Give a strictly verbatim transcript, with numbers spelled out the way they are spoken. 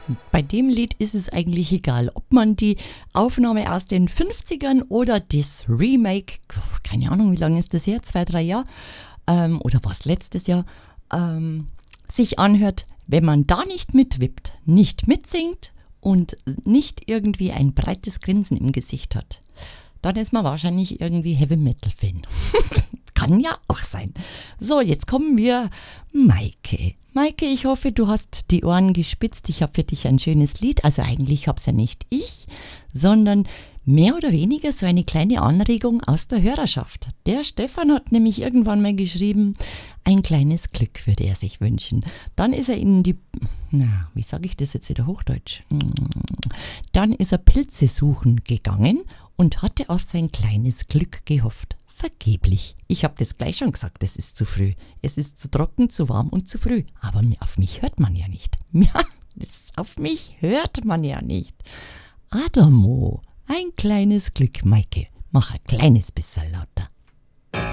Bei dem Lied ist es eigentlich egal, ob man die Aufnahme aus den fünfzigern oder das Remake, keine Ahnung, wie lange ist das her, zwei, drei Jahre, ähm, oder was letztes Jahr, ähm, sich anhört. Wenn man da nicht mitwippt, nicht mitsingt und nicht irgendwie ein breites Grinsen im Gesicht hat, dann ist man wahrscheinlich irgendwie Heavy-Metal-Fan. Kann ja auch sein. So, jetzt kommen wir, Maike. Maike, ich hoffe, du hast die Ohren gespitzt. Ich habe für dich ein schönes Lied. Also eigentlich habe es ja nicht ich, sondern mehr oder weniger so eine kleine Anregung aus der Hörerschaft. Der Stefan hat nämlich irgendwann mal geschrieben, ein kleines Glück würde er sich wünschen. Dann ist er in die, na, wie sage ich das jetzt wieder Hochdeutsch? Dann ist er Pilze suchen gegangen und hatte auf sein kleines Glück gehofft. Vergeblich. Ich habe das gleich schon gesagt, es ist zu früh. Es ist zu trocken, zu warm und zu früh. Aber auf mich hört man ja nicht. Ja, das, auf mich hört man ja nicht. Adamo, ein kleines Glück, Maike. Mach ein kleines bisschen lauter.